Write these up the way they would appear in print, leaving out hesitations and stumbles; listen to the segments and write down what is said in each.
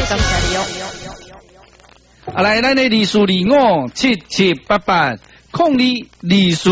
感谢你哦。 来，咱的历史257788，控理历史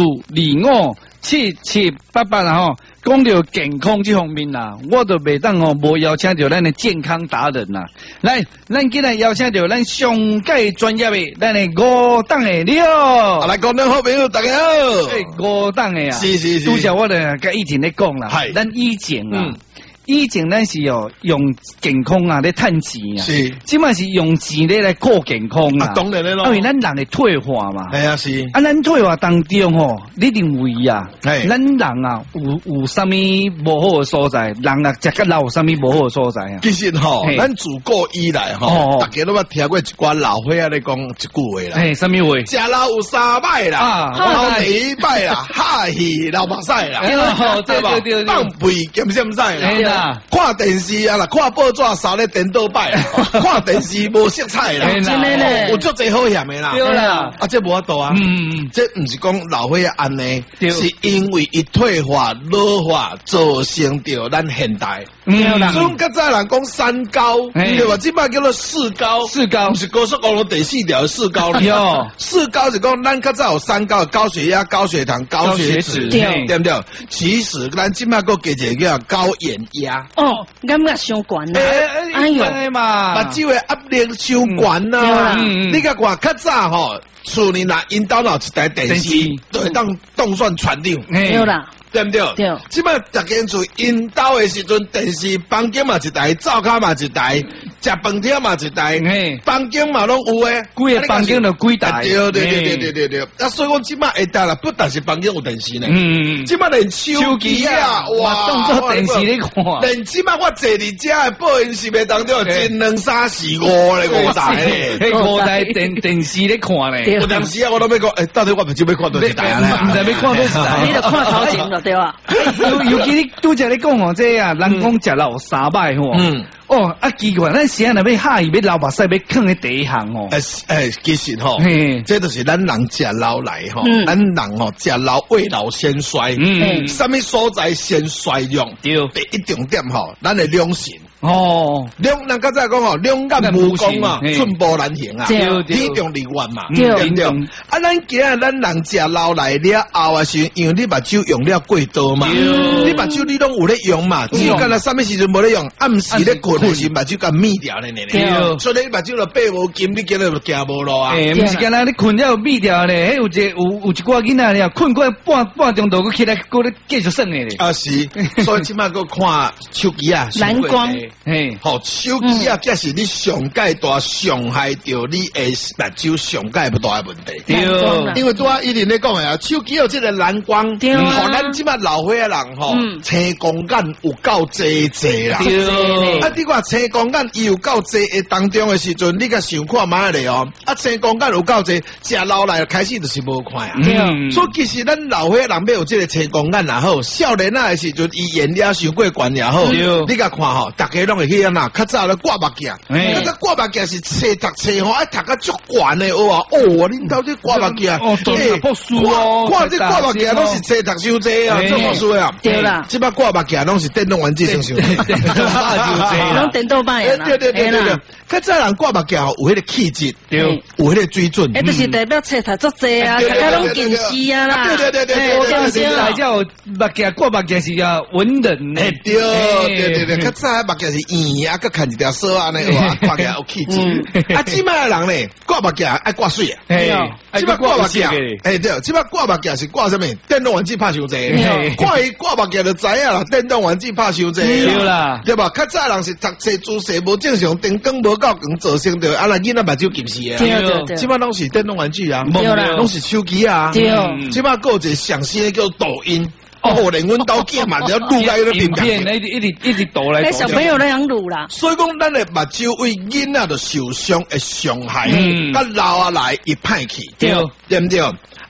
257788啊吼。讲到健康这方面啦，我都袂当哦，无邀请到咱的健康达人啦。来，咱今日邀请到咱上界专业的咱的五档的了。 来，观众好朋友大家好。 五档的啊， 是。 拄则我哋甲以前咧讲啦，咱以前啊。以前咱是用健康啊咧趁钱啊， 是， 即摆是用钱咧来过健康啊。 当然咧咯， 因为咱人会退化嘛。 系啊是。 啊，咱退化当中吼，你认为啊，咱人啊有啥物无好的所在？人啊食甲老有啥物无好的所在啊？ 其实吼，咱自古以来吼，大家都捌听过一寡老岁仔咧讲一句话啦。 啥物话？ 食老有3摆啦，老第一摆啦，哈戏老目屎啦， 对， 放屁咸咸屎啦。看电视啊啦，看报纸扫咧颠倒摆啦，看电视无色彩啦，有足侪好险的啦。 对啦， 啊，这无法度啊。这唔是讲老岁仔安尼，是因为伊退化老化造成着咱现代。所以较早人讲三高，对吧？即摆叫做四高，唔是高速公路第4条四高啦。四高是讲咱较早有三高，高血压、高血糖、高血脂，对不对？其实咱即摆个加一个叫高眼压。 哦，感觉伤悬啦， 哎呦嘛， 目睭的压力伤悬啦。你甲看较早吼，厝里若因兜有一台电视，都会当动算全场。 对啦。 对不对？ 对， 即摆逐间厝因兜的时阵，电视房间嘛一台，灶骹嘛一台，食饭厅嘛一台，房间嘛拢有诶， 规个房间就几台。 对。啊，所以讲即摆会当啦，不但是房间有电视呢，即摆连手机啊， 哇，当作电视咧看。 连即摆我坐伫遮诶报应室内当中，1、2、3、4、5咧5台咧， 迄5台电视咧看咧。 有当时啊，我都要讲，到底我目睭要看多少台啊？ 唔知要看多少台， 你就看头前了。对啊， 尤其你拄则咧讲哦，这啊，人讲食老3摆吼。哦，啊奇怪，咱时啊若要下伊要流目屎要囥喺第一行哦。 其实吼，这就是咱人食老来吼，咱人吼食老胃老先衰，什么所在先衰弱？第一重点吼，咱的两性。咱较早讲吼，两眼无光啊，寸步难行啊，体重离远嘛，对不对？啊，咱今日咱人食老来了后啊，是因为你目睭用了过多嘛，你目睭你拢有咧用嘛，只有干那什么时阵无咧用，暗时咧困的时目睭甲眯掉咧，所以你目睭就爬无金，你今日就行无路啊。 毋是干那你困了眯掉咧，迄有一寡囡仔咧，困过半钟头，佮起来佮咧继续耍咧。 啊是，所以即摆佮看手机啊， 蓝光。 好，手机啊，这是你上界大伤害到你的目睭上界不大的问题。 对， 因为拄啊，以前咧讲的啊，手机有这个蓝光，互咱即摆老岁仔人吼，青光眼有够济啦。啊，你看青光眼伊有够济的当中的时阵，你甲想看买咧哦。啊，青光眼有够济，食老来开始就是无看啊。所以其实咱老岁仔人要有这个青光眼也好，少年仔的时阵伊眼压伤过悬也好，你甲看吼，大家拢会去安那，较早咧挂目镜，那个挂目镜是册读册吼，爱读甲足悬的哦，恁到底挂目镜，看这挂目镜拢是册读伤济啊，做无输啊， 对啦， 即摆挂目镜拢是电动玩具上伤济， 拢电动版的啦， 对，较早人挂目镜有迄个气质，有迄个水准， 就是代表册读足济啊，大家拢近视啊啦， 对，来叫目镜挂目镜是啊文人诶， 对，较早目镜是圆啊，佮看一条锁安尼哇，看起来有气质。啊，即摆人咧挂目镜爱挂水啊，即摆挂目镜，对，即摆挂目镜是挂什么？电动玩具拍伤济，看伊挂目镜就知影啦，电动玩具拍伤济， 对啦， 对吧？较早人是读册姿势无正常，灯光无够光，造成着啊，囡仔目睭近视啊。 对， 即摆拢是电动玩具啊，拢是手机啊。即摆还有一个上新的叫抖音。连阮兜囝嘛，就录在那影片，一直倒来。 小朋友那样录啦。 所以讲，咱的目睭为囡仔就受伤会伤害，甲老啊来一歹去，对不对？啊，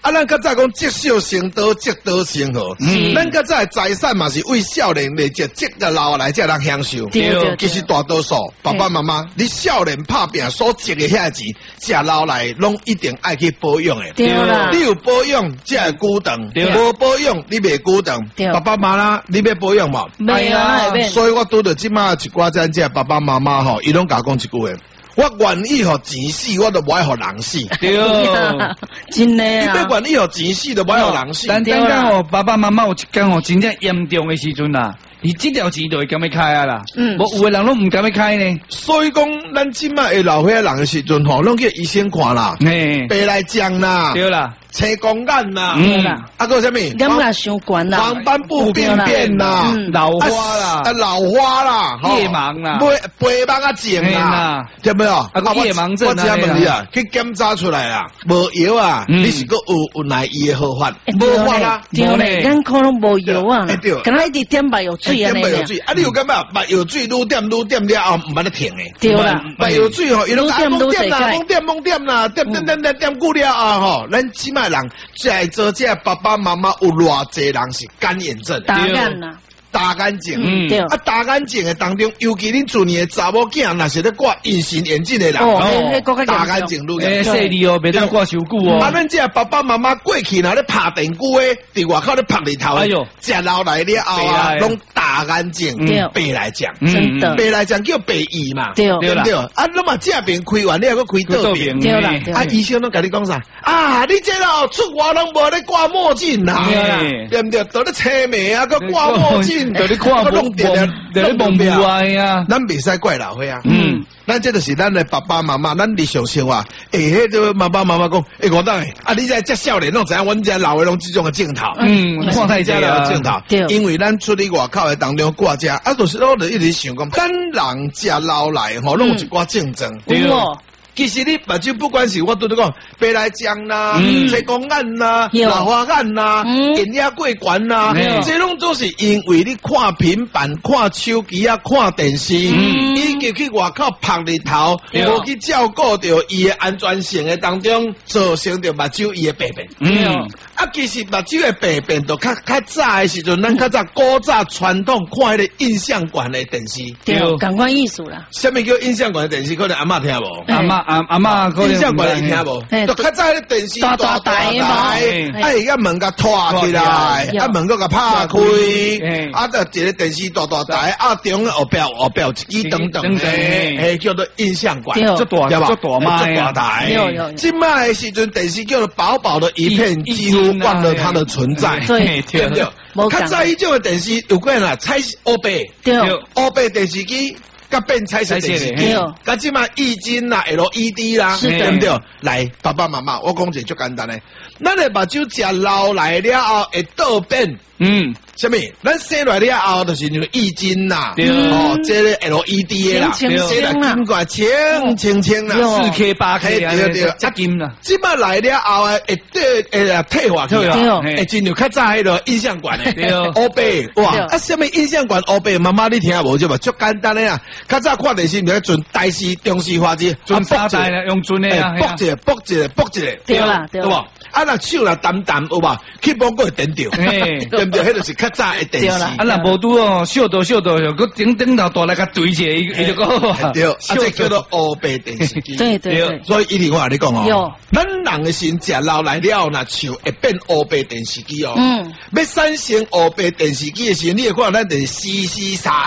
啊，咱较早讲积少成多，积多成好。咱较早财产嘛是为少年累积，积到老来才能享受。 对， 其实大多数爸爸妈妈，你少年拍拼所积的遐钱，食老来拢一定爱去保养的。 对啦， 你有保养才会久长，无保养你袂久长。爸爸妈妈，你要保养嘛？ 没啊， 所以我拄着即马一寡咱这爸爸妈妈吼，伊拢甲我讲一句话。我愿意互钱死，我都不爱互人死。 对， 真的啊！你要愿意互钱死，都不爱互人死。 但等讲哦，爸爸妈妈有一天哦，真正严重的时阵啦，伊这条钱就会敢要开啊啦。无有的人拢唔敢要开呢。 所以讲，咱即马的老岁人的时阵吼，拢叫医生看啦，白来讲啦， 对啦。 车公眼呐，啊个什么？ 感觉伤悬啦， 黄斑部病变啦， 老花啦， 老花啦， 夜盲啦， 背盲啊症啦，对不对？啊夜盲症啊， 我只问你啊，去检查出来啊，无药啊，你是个有哪医的好法？无法啦， 对嘞，咱可能无药啊，对，敢若一直点白有水啊， 点白有水，啊你有感觉白有水愈点了后唔捌得停诶， 对啦， 白有水吼，伊拢讲蒙点啦，点久了啊吼，咱起码。人在做这爸爸妈妈有偌济人是干眼症， 大干啦， 大干症， 对， 啊大干症的当中，尤其恁做年的查某囝，那是咧挂隐形眼镜的人，大干症愈严重， 犀利哦，袂当挂伤久哦。 啊，咱这爸爸妈妈过去若咧拍电久诶，伫外口咧拍日头，哎呦，食老来了后啊，拢大干症，白来讲， 真的， 白来讲叫白癔嘛， 对不对？啊，那么这边开完，你还要开倒边， 对啦， 啊，医生拢甲你讲啥？啊，你这咯出外拢无咧挂墨镜啦，对不对？都咧车眉啊，个挂墨镜， 都咧看弄电啊，都咧蒙雾啊呀。 咱袂使怪老岁啊，咱这就是咱的爸爸妈妈，咱日常生活，迄个爸爸妈妈讲，我当诶，啊，你这少年拢知影，阮这老的拢这种的镜头， 看太这了镜头，因为咱出去外口的当中挂遮，啊，就是我就一直想讲，咱人食老来吼，拢有一寡竞争， 对。 其实你目睭不管是我拄着讲白内障啦、青光眼啦、老花眼啦、眼压过悬啦，这拢都是因为你看平板、看手机啊、看电视，以及去外口晒日头，无去照顾到伊的安全性的当中，造成着目睭伊的病变。啊，其实目睭的病变，就较早的时阵，咱较早古早传统看迄个印象馆的电视， 对，感官艺术啦。 什么叫印象馆的电视？可能阿嬷听无？ 阿嬷印象馆你听无？就较早迄电视大台，啊，伊个门甲拖起来，啊，门个甲拍开，啊，就一个电视大台，啊，中后壁有一支长长的，叫做印象馆， 这大嘛， 台。今麦的时阵，电视叫做薄薄的一片，几乎忘了它的存在，对不对？较早迄种的电视有关啦，彩黑白，对，黑白电视机。甲变彩色电视机，甲即嘛液晶啦、LED 啦，对不对？来，爸爸妈妈，我讲一个最简单的，咱的目睭食老来了后会倒变，什么？咱生来了后就是那个液晶啦，哦，这个 LED 啦，生来金块清啦 ，4K 8K 对， 加金啦。 即嘛来了后会退化去啦，会进入较早迄个印象馆的，黑白哇，啊，什么印象馆黑白？妈妈你听无就嘛，最简单的啊。较早看电视，唔要准台视、中视、华视， 准八台啦，用准的啊， 卜一个， 对啦，对吧？啊，那手若淡有吧？去帮个点掉，对不对？迄就是较早的电视。 啊，那无拄哦，小道，个顶头大来个对者，伊就讲对，啊，这叫做黑白电视机。 对， 所以一定我跟你讲哦，咱人的心食老来了，那像会变黑白电视机哦。要产生黑白电视机的时候，你会看咱就是嘶沙，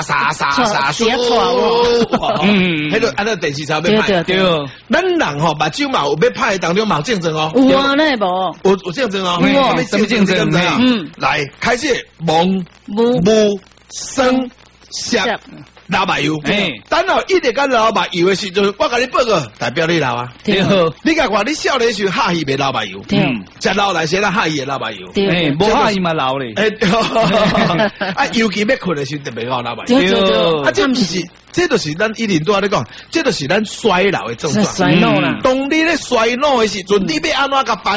迄个按照电视才要拍。对，咱人吼目睭嘛有要拍的当中嘛有竞争哦。 有啊，那无有竞争哦。 什么竞争？ 来开始蒙生涩老目油。等到一直讲老目油的时阵，我甲你报告，代表你老啊。 对， 你甲看你少年时下戏袂老目油，食老来时咱下戏会老目油。 无下戏嘛老咧。 啊，尤其要困的时特别好老目油。啊，这不是。这就是咱一年都在讲，这就是咱衰老的症状。 衰老啦。 当你咧衰老的时阵，你要安怎甲办？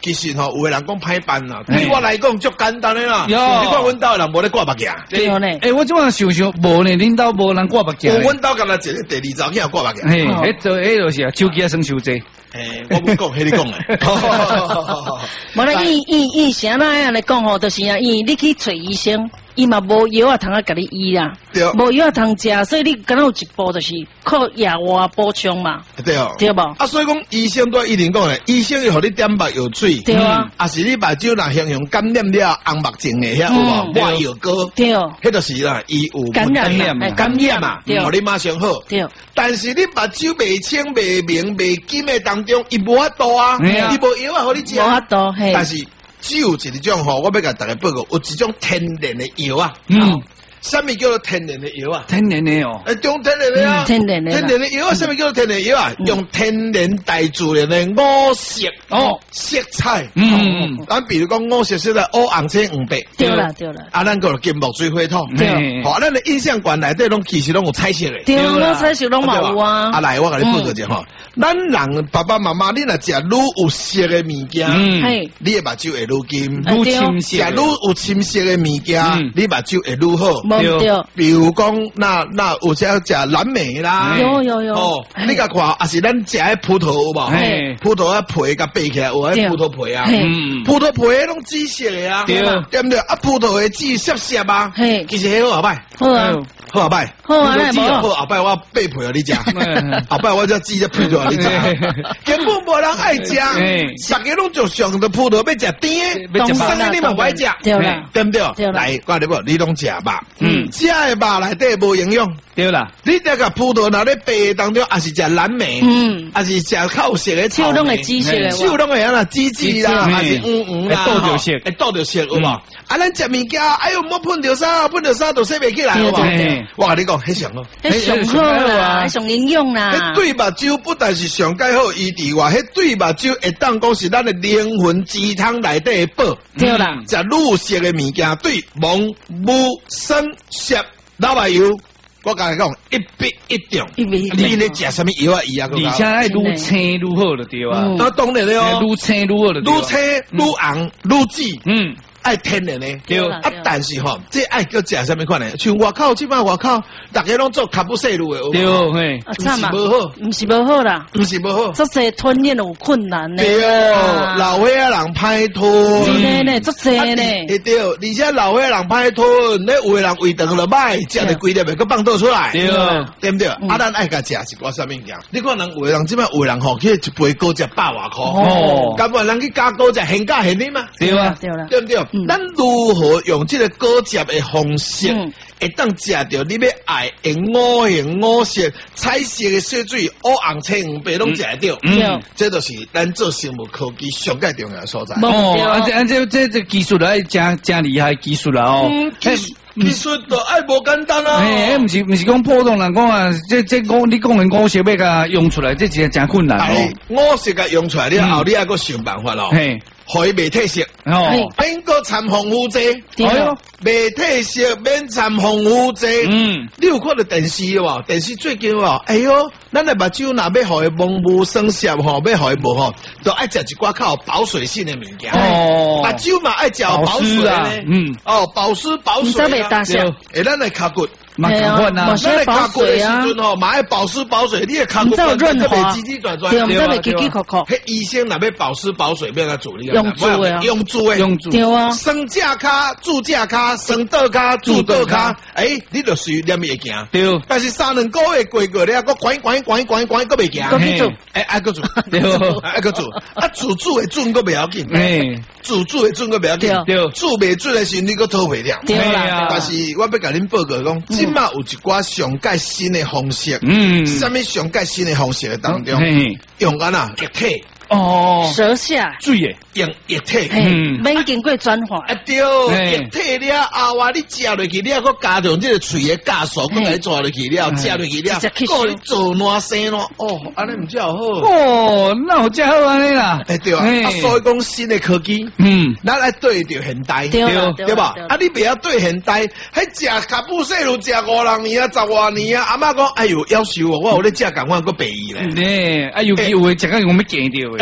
其實吼，有個人講歹辦啦，對我來講足簡單的啦。你看阮兜人無咧掛目鏡， 對呢。 我即晚想想，無呢，恁兜無人掛目鏡。 阮兜干那一個第二早囝掛目鏡。 嘿，迄就是啊，手機啊，算傷濟。 我唔講，迄你講誒。 無啦，伊啥那樣來講吼，就是啊，伊你去找醫生，伊嘛無藥啊通啊，甲你醫啦，無藥啊通食，所以你敢有一步就是靠藥物補充嘛。 對哦， 對無？ 啊，所以講醫生都一定講咧，醫生要互你點目藥水， 對啊， 啊是你目睭若形容感染了紅目症嘅遐有無？抹藥膏， 對， 迄就是啦，伊有感染嘛，互你馬上好。 對， 但是你目睭未清、未明、未金嘅當中，伊無法度啊，伊無藥啊，互你食。 無法度，嘿。 但是只有一種吼，我要甲大家報告，有一種天然嘅藥啊。什麼叫做天然的藥啊？ 天然的哦， 用天然的啊， 天然的藥啊，什麼叫做天然藥啊？用天然大自然的五色色彩，咱比如講五色色的烏紅青黃白， 對啦， 啊，咱個金木水火土，好，咱的印象館內底攏其實攏有彩色的， 對，我彩色攏有啊。 啊，來，我甲你報告一下吼，咱人爸爸媽媽，你若食愈有色的物件，你的目睭會愈金， 愈深色， 食愈有深色的物件，你目睭會愈好。 對， 比如講，那有些食藍莓啦， 有， 哦，你甲看，也是咱食嘅葡萄有無？葡萄啊皮甲掰起來，有迄葡萄皮啊，葡萄皮攏紫色嘅啊，對唔對？啊，葡萄嘅籽澀澀啊，其實迄好歹，好後擺，好啊，後擺我掰皮互你食，後擺我只籽只配互你食，根本無人愛食，大家攏就上着葡萄要食甜，生嘅你嘛唔愛食，對唔對？來，我你無，你攏食肉。食嘅肉內底無營養， 對啦。 你這個葡萄若咧白當中，也是食藍莓，也是食靠色嘅草莓， 手攏會紫色嘅， 手攏會安那紫紫啦，還是黃啦， 會倒着色， 會倒着色有無？啊，咱食物件，哎呦，莫噴着啥，噴着啥都洗袂起來，有無？我甲你講，迄上好， 迄上好啦，上營養啦。 迄對目睭不但是上介好醫治我，迄對目睭會當講是咱嘅靈魂雞湯內底嘅寶， 對啦。 食綠色嘅物件，對蒙母生銜老白油，我甲你講一筆一中，你咧食什麼藥啊？伊啊， 而且愛愈青愈好就對啊。 那當然了哦， 愈青愈好就對。 愈青愈紅愈紫，愛天然的。對啊，但是吼，這愛叫食什麼款呢？像外口即擺外口，大家攏做卡布西路的， 對，嘿， 唔是無好， 唔是無好啦， 唔是無好， 這些吞咽有困難呢。 對哦，老歲仔人歹吞， 真呢，這些呢， 對，而且老歲仔人歹吞，咧有個人胃腸就歹，食着規粒袂擱放倒出來，對唔對？啊，咱愛甲食一寡什麼嘢？你看人有個人即擺有個人吼，去一杯糕食100外塊，咁有人去加糕食現價現啲嘛？ 對啊， 對唔對？咱如何用這個糕食的方式，會當食到你要愛的五形五色、彩色的水水、烏紅青黃白攏食得到。這就是咱做生物科技上界重要的所在。 這技術來真厲害技術啦哦。 技術都愛無簡單啊！ 唔是講普通人講啊，這講你講嘅五色要甲用出來，這真真困難哦。 五色甲用出來了後，你還佫想辦法咯。可以未褪色，免個摻防腐劑，未褪色免摻防腐劑。你有看到電視喎？電視最近喎，哎喲，咱的目睭若要互伊蒙霧生澀吼，要互伊無吼，都愛食一寡較保水性的物件。目睭嘛愛食保水咧，保濕保水啊，咱來卡骨。 嘛同款啊， 咱來卡骨的時陣吼，嘛愛保濕保水，你嘅卡骨特別唧唧轉轉， 對，特別唧唧曲曲。 迄醫生若要保濕保水，要安怎處理啊？ 用煮的， 對啊，生架卡、煮架卡、生倒卡、煮倒卡，你就是念會行。對，但是3、2個月過了，佫關，佫未行。 佫去做， 愛佫做，對，愛佫做。啊，煮的準佫袂要緊，煮的準佫袂要緊，煮袂準的時你佫討袂了。對啦，但是我要甲恁報告講，即馬有一寡上界新的方式，什麼上界新的方式當中，用安那液體。 舌下水嘅用液體， 免經過轉化。 對，液體了後啊，你食落去了，佫加上這個喙嘅酵素，佫來抓落去了，食落去了，佫你做爛生咯。安尼唔只好。 那有只好安尼啦。 對啊，所以講新的科技，咱來對着現代，對吧？啊，你不要對現代，迄食卡布西路食5、6年啊，10多年啊，阿媽講，哎呦，夭壽我有咧食共款佫便宜咧。 哎呦，有誒食到我要驚到誒。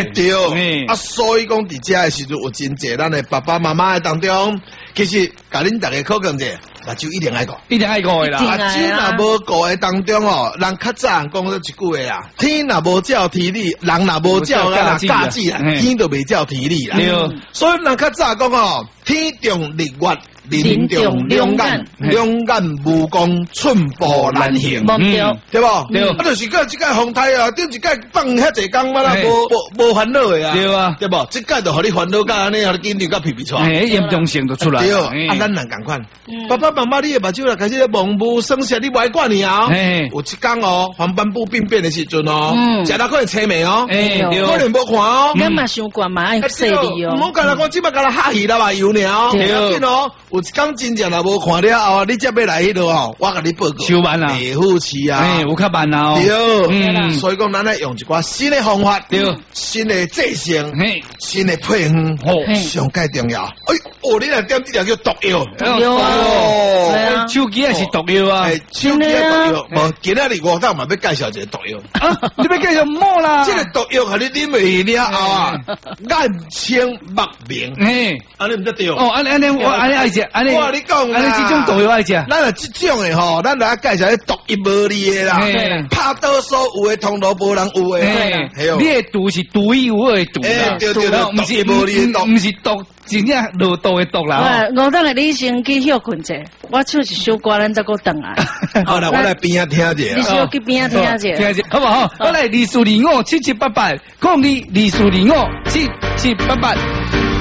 对，所以讲伫遮的时阵有真济咱的爸爸妈妈的当中，其实甲恁大家考讲者，目睭一定爱顾， 一定爱顾的啦。 目睭若无顾的当中哦，人较早讲咗一句话啦，天若无照天理，人若无照啊家子啊，天就袂照天理啦。所以人较早讲哦，天重日月。人重两眼，两眼无光，寸步难行，对不？对，啊，就是个这个风台啊，顶一届放遐济工嘛啦，无烦恼的啊，对啊，对不？这届就互你烦恼到安尼，互你紧张到皮皮出来， 严重性就出来。 对，啊，咱人共款，爸爸妈妈，你的目睭啦开始咧蒙雾生涩，你不爱管你啊。有一天哦，黄斑部病变的时阵哦，食到可能青眉哦，可能无看哦。 咱嘛伤惯嘛，爱细腻哦。 唔好干啦，我只摆干啦哈气啦嘛，油鸟，对哦。有一天真正若无看了后，你才要来迄度哦，我甲你报告。 收慢啦， 袂好吃啊， 有较慢啊。 对，所以讲咱来用一寡新的方法，对，新的制成，新的配方，上介重要。哎，你来点这条叫毒药， 手机也是毒药啊， 手机也毒药。无，今仔日我当嘛要介绍一个毒药。 你要介绍么啦？ 这个毒药互你啉袂了后啊，眼清目明。安尼毋得对哦。 安尼我安尼爱食。 我话你讲啦， 安尼这种毒药爱食， 咱啊这种的吼，咱来介绍迄独一无二的啦，拍倒所有的通路无人有的， 你的毒是独一无二的毒啦， 对，不是无二的毒， 不是毒，真正落毒的毒啦。 我等下你先去休困者，我唱一首歌，咱再过等来。 好啦，我来边仔听者， 你先去边仔听者， 好不好？我来24257788，0224257788。